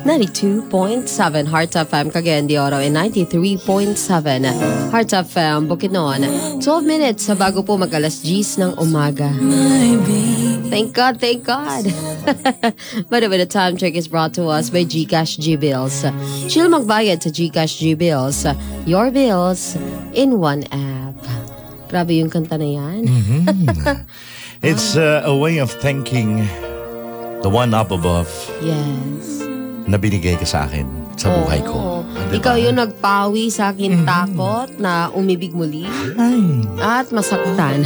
92.7 Heart FM Cagayan de Oro and 93.7 Heart FM Bukidnon. 12 minutes sa bago po mag-alas 10 ng umaga. Thank God, thank God. By the way, the time check is brought to us by GCash G-Bills. Chill magbayad sa GCash G-Bills. Your bills in one app. Grabe yung kanta na yan. It's a way of thanking the one up above. Yes. Na binigay ka sa akin sa buhay ko. Diba? Ikaw yung nagpawi sa akin takot na umibig muli at masaktan.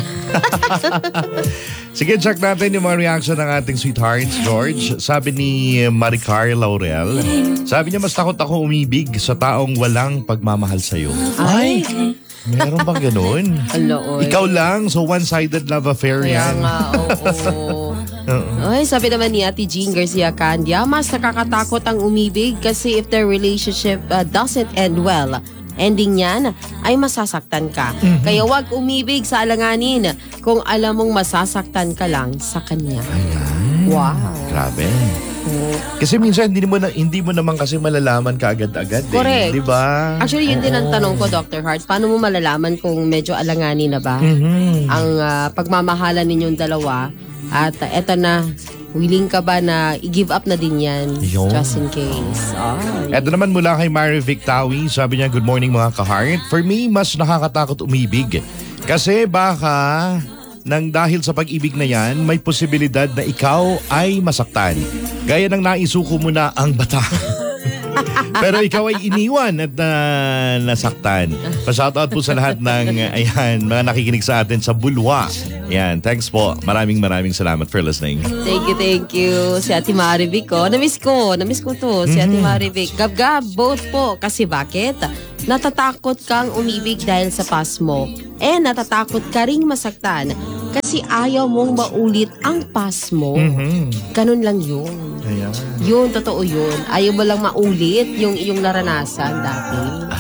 Sige, check natin yung mga reaction ng ating sweethearts, George. Sabi ni Maricar Laurel, sabi niya, mas takot ako umibig sa taong walang pagmamahal sa'yo. Ay! Meron bang ganun? Ikaw lang, so one-sided love affair yan. Kaya nga, oo. Ay, sabi naman ni Ate Jean Garcia Candia, mas nakakatakot ang umibig kasi if the relationship doesn't end well, ending niyan ay masasaktan ka. Kaya wag umibig sa alanganin kung alam mong masasaktan ka lang sa kanya. Ayan. Wow. Grabe. Kasi minsan hindi mo naman kasi malalaman kaagad-agad. Correct. Di ba? Actually, yun din ang tanong ko, Dr. Hart. Paano mo malalaman kung medyo alanganin na ba ang pagmamahalan ninyong dalawa? At eto na, willing ka ba na i-give up na din yan? Yun. Just in case. Eto naman mula kay Mary Victawi, sabi niya, good morning mga ka-heart. For me, mas nakakatakot umibig. Kasi baka nang dahil sa pag-ibig na yan, may posibilidad na ikaw ay masaktan. Gaya ng naisuko mo na ang bata. Pero ikaw ay iniwan at nasaktan. Pa-shoutout po sa lahat ng mga nakikinig sa atin sa Bulwa. Ayan, thanks po. Maraming salamat for listening. Thank you. Si Ate Marivic ko. Namiss ko to. Si Ate Marivic. Gab-gab, both po. Kasi bakit? Natatakot kang umibig dahil sa past mo. Natatakot ka ring masaktan. Kasi ayaw mong maulit ang past mo. Ganun lang yun. Ayan. Yun, totoo yun. Ayaw mo lang maulit yung iyong naranasan dati.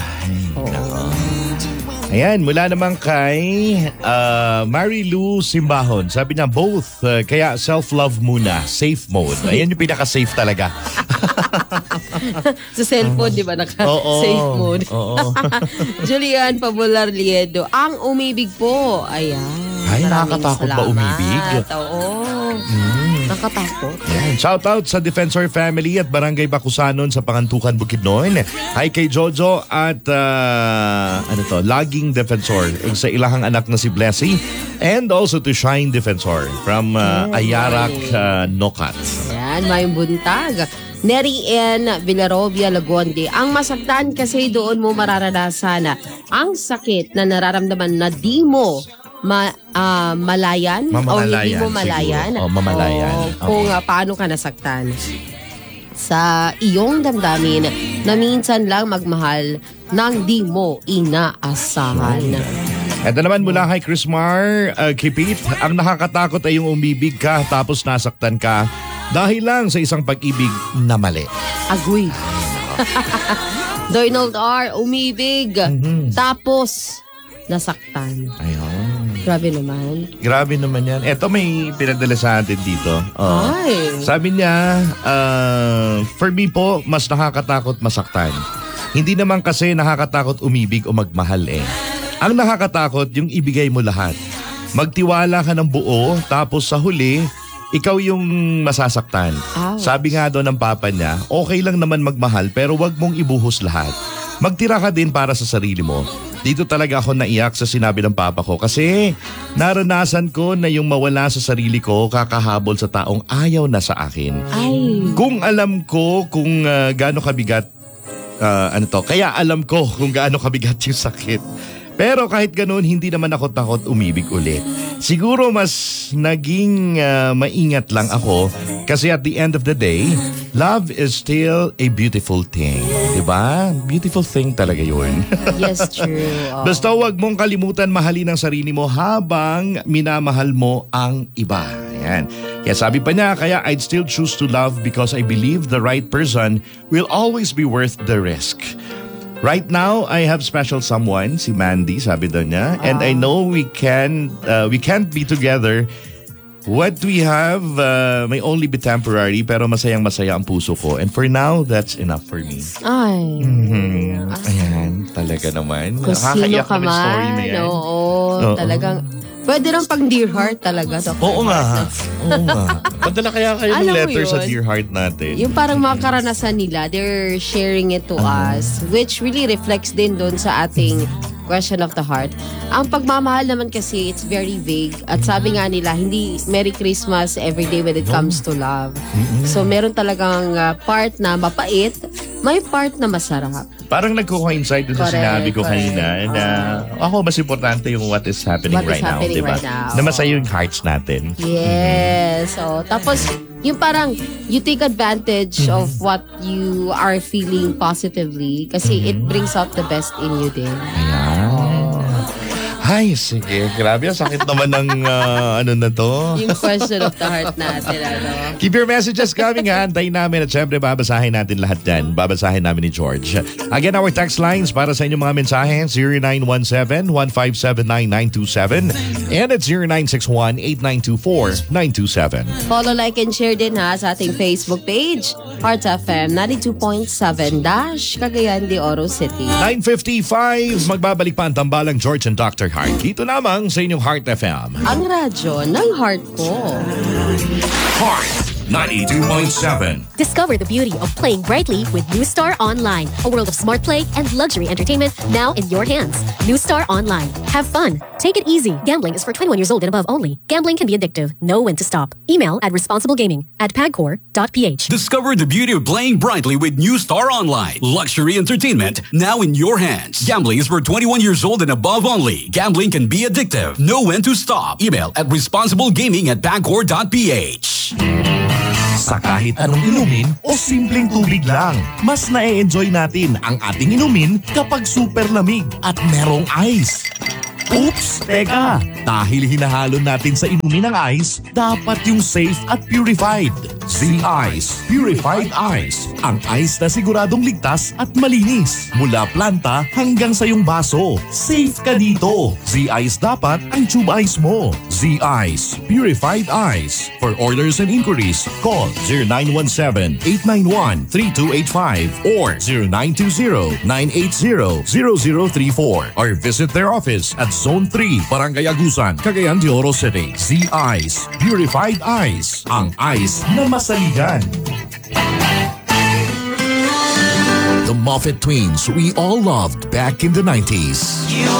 Ayan, mula naman kay Marilu Simbahon. Sabi niya, both. Kaya self-love muna. Safe mode. Ayan yung pinaka-safe talaga. Sa cellphone, di ba? Naka-safe mode. Julian Pabular Liedo. Ang umibig po. Ayan. Ay, nakakatakot ba umibig? Oo. Nakatakot. Yan. Shoutout sa Defensor Family at Barangay Bakusanon sa Pangantukan, Bukidnon. Hi kay Jojo at Laging Defensor sa ilahang anak na si Blessy. And also to Shine Defensor from Ayarak, Nokat. Yan, may buntag. Neri N. Villarobia, Laguonde. Ang masaktan kasi doon mo mararanasan ang sakit na nararamdaman na di mo malayan o hindi mo malayan mamalayan. Kung paano ka nasaktan sa iyong damdamin na minsan lang magmahal nang di mo inaasahan. Ito naman mula kay Chrismar Kipit, ang nakakatakot ay yung umibig ka tapos nasaktan ka dahil lang sa isang pag-ibig na mali. Agree. Donald R. Umibig tapos nasaktan. Ayun. Grabe naman yan. Eto may pinadala sa atin dito. Ay. Sabi niya, for me po, mas nakakatakot masaktan. Hindi naman kasi nakakatakot umibig o magmahal Ang nakakatakot, yung ibigay mo lahat. Magtiwala ka ng buo, tapos sa huli, ikaw yung masasaktan. Ouch. Sabi nga doon ng papa niya, okay lang naman magmahal pero wag mong ibuhos lahat. Magtira ka din para sa sarili mo. Dito talaga ako naiyak sa sinabi ng papa ko kasi naranasan ko na yung mawala sa sarili ko kakahabol sa taong ayaw na sa akin. Ay. Kung alam ko kung gaano kabigat, kaya alam ko kung gaano kabigat yung sakit. Pero kahit ganoon, hindi naman ako takot umibig ulit. Siguro mas naging maingat lang ako kasi at the end of the day, love is still a beautiful thing. Diba? Beautiful thing talaga yun. Yes, true. Basta huwag mong kalimutan mahalin ang sarili mo habang minamahal mo ang iba. Ayan. Kaya sabi pa niya, kaya I'd still choose to love because I believe the right person will always be worth the risk. Right now, I have special someone, si Mandy, sabi daw niya. And I know we can't be together What we have may only be temporary pero masayang-masaya ang puso ko. And for now, that's enough for me. Ay. Ayan, talaga naman. Kung sino Nakakaiyak ka naman yung story na man, yan. oo, talagang, pwede rin pang Dear Heart talaga. Oo nga. Oo nga. Padala kaya kayo ng Alam mo letter sa yun? Dear Heart natin. Yung parang mga karanasan nila, they're sharing it to us, which really reflects din doon sa ating question of the heart. Ang pagmamahal naman kasi, it's very vague. At sabi nga nila, hindi Merry Christmas every day when it comes to love. So meron talagang part na mapait, may part na masarap. Parang nagko-coincide dun sa Correct, sinabi ko correct. kanina na ako mas importante yung what is happening What is right now, happening diba? right now. Na masaya yung hearts natin. Yes. So, tapos, yung parang, you take advantage of what you are feeling positively kasi it brings out the best in you din. Ayan. Ay, sige. Grabe, ang sakit naman ng ano na to. Yung question of the heart natin, ano. Keep your messages coming, ha. Antayin namin at syempre babasahin natin lahat yan. Babasahin namin ni George. Again, our text lines para sa inyong mga mensahe, 0917-157-997 and at 0961-8924-927. Follow, like, and share din ha sa ating Facebook page, Heart FM 92.7 Cagayan de Oro City. 9:55, magbabalik pa ang tambalang George and Dr. Heart. Dito lamang sa inyong Heart FM. Ang radyo ng heart ko. Heart 92.7. Discover the beauty of playing brightly with New Star Online, a world of smart play and luxury entertainment now in your hands. New Star Online. Have fun. Take it easy. Gambling is for 21 years old and above only. Gambling can be addictive. Know when to stop. Email at responsiblegaming@pagcor.ph. Discover the beauty of playing brightly with New Star Online. Luxury entertainment now in your hands. Gambling is for 21 years old and above only. Gambling can be addictive. Know when to stop. Email at responsiblegaming@pagcor.ph. Sa kahit anong inumin o simpleng tubig lang, mas na-enjoy natin ang ating inumin kapag super lamig at merong ice. Oops! Teka! Dahil hinahalo natin sa inumin ng ice, dapat yung safe at purified. Z-Ice Purified Ice. Ang ice na siguradong ligtas at malinis. Mula planta hanggang sa iyong baso. Safe ka dito. Z-Ice dapat ang tube ice mo. Z-Ice Purified Ice. For orders and inquiries, call 0917-891-3285 or 0920-980-0034 or visit their office at Zone 3, Barangay Agusan, Cagayan de Oro City. Z-Ice Purified Ice. Ang ice na masaligan. The Moffat Twins we all loved back in the 90s.